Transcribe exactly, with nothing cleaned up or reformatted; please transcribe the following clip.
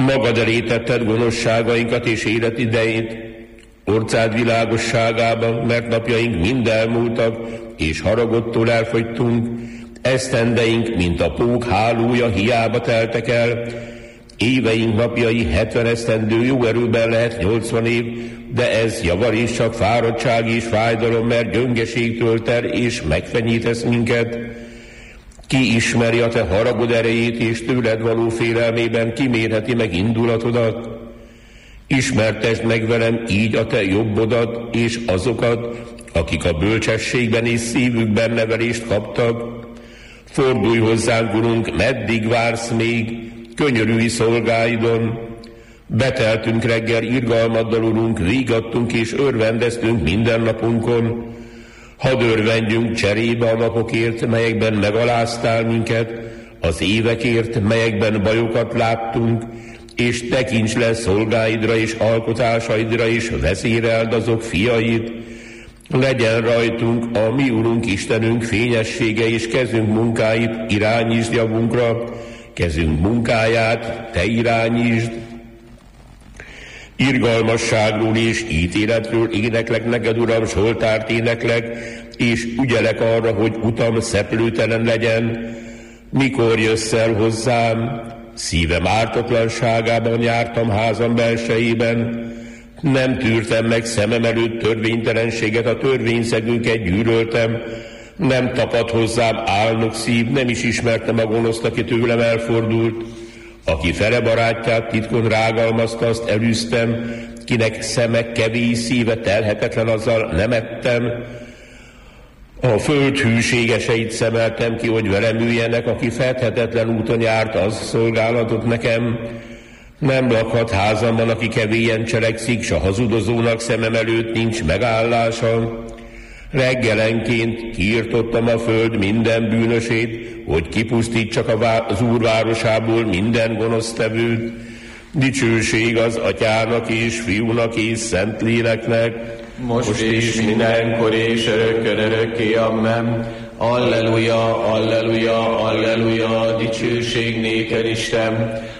Magad elé tetted gonoszságainkat és életidejét, orcád világosságában, mert napjaink mind elmúltak, és haragodtól elfogytunk, esztendeink, mint a pók hálója, hiába teltek el. Éveink napjai hetven esztendő, jó erőben lehet nyolcvan év, de ez javarés csak fáradtság és fájdalom, mert gyöngeség tölt el, és megfenyítesz minket. Ki ismeri a te haragod erejét, és tőled való félelmében kimérheti meg indulatodat? Ismertesd meg velem így a te jobbodat, és azokat, akik a bölcsességben és szívükben nevelést kaptak. Fordulj hozzánk, Urunk, meddig vársz még, könyörülj szolgáidon. Beteltünk reggel irgalmaddal, Urunk, vígattunk és örvendeztünk minden napunkon. Hadd örvendjünk cserébe a napokért, melyekben megaláztál minket, az évekért, melyekben bajokat láttunk, és tekints le szolgáidra és alkotásaidra, és vezéreld azok fiait. Legyen rajtunk a mi Urunk Istenünk fényessége, és kezünk munkáit irányítsd javunkra, kezünk munkáját te irányítsd. Irgalmasságról és ítéletről éneklek neked, Uram, zsoltárt éneklek, és ügyelek arra, hogy utam szeplőtelen legyen. Mikor jössz el hozzám? Szívem ártatlanságában jártam házam belsejében. Nem tűrtem meg szemem előtt törvénytelenséget, a törvényszegőket gyűlöltem. Nem tapadt hozzám álnok szív, nem is ismertem a gonoszt, aki tőlem elfordult. Aki fele barátját titkon rágalmazta, azt elűztem, kinek szeme kevés, szíve telhetetlen, azzal nem ettem. A föld hűségeseit szemeltem ki, hogy velem üljenek, aki fedhetetlen úton járt, az szolgálatot nekem. Nem lakhat házamban, aki kevélyen cselekszik, s a hazudozónak szemem előtt nincs megállása. Reggelenként kiirtottam a föld minden bűnösét, hogy kipusztítsak az Úr városából minden gonosztevőt. Dicsőség az Atyának és Fiúnak és Szentléleknek, most, most és mindenkor és örökkön örökké, amen. Alleluja, alleluja, alleluja, dicsőség néked, Isten.